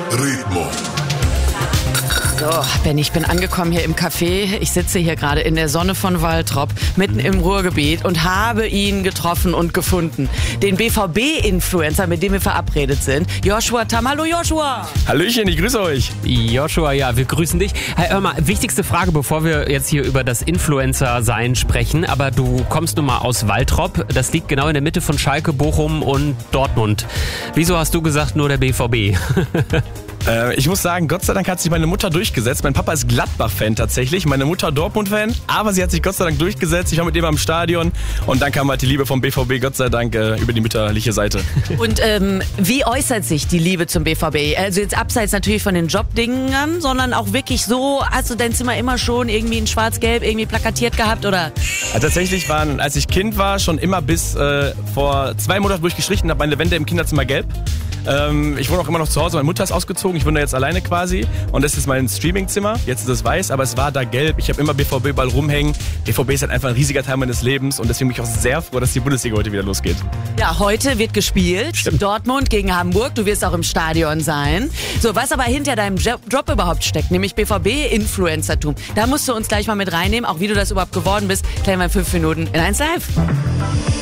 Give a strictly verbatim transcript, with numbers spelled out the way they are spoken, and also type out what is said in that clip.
Ritmo. So, Benni, ich bin angekommen hier im Café. Ich sitze hier gerade in der Sonne von Waltrop, mitten im Ruhrgebiet und habe ihn getroffen und gefunden. Den B V B-Influencer, mit dem wir verabredet sind. Joshua Tam. Hallo Joshua. Hallöchen, ich grüße euch. Joshua, ja, wir grüßen dich. Hey, hör mal, wichtigste Frage, bevor wir jetzt hier über das Influencer-Sein sprechen. Aber du kommst nun mal aus Waltrop. Das liegt genau in der Mitte von Schalke, Bochum und Dortmund. Wieso hast du gesagt, nur der B V B? Äh, ich muss sagen, Gott sei Dank hat sich meine Mutter durchgesetzt. Mein Papa ist Gladbach-Fan tatsächlich, meine Mutter Dortmund-Fan. Aber sie hat sich Gott sei Dank durchgesetzt. Ich war mit ihr am Stadion und dann kam halt die Liebe vom B V B, Gott sei Dank, äh, über die mütterliche Seite. Und ähm, wie äußert sich die Liebe zum B V B? Also jetzt abseits natürlich von den Jobdingern, sondern auch wirklich so, hast du dein Zimmer immer schon irgendwie in schwarz-gelb irgendwie plakatiert gehabt, oder? Also tatsächlich waren, als ich Kind war, schon immer bis äh, vor zwei Monaten, wo ich gestrichen habe, meine Wände im Kinderzimmer gelb. Ähm, ich wohne auch immer noch zu Hause, meine Mutter ist ausgezogen, ich wohne da jetzt alleine quasi und das ist mein Streamingzimmer, jetzt ist es weiß, aber es war da gelb, ich habe immer B V B ball rumhängen. B V B ist halt einfach ein riesiger Teil meines Lebens und deswegen bin ich auch sehr froh, dass die Bundesliga heute wieder losgeht. Ja, heute wird gespielt, Stimmt. Dortmund gegen Hamburg, du wirst auch im Stadion sein. So, was aber hinter deinem Job, Job überhaupt steckt, nämlich B V B-Influencertum, da musst du uns gleich mal mit reinnehmen, auch wie du das überhaupt geworden bist, klären wir in fünf Minuten in eins Live.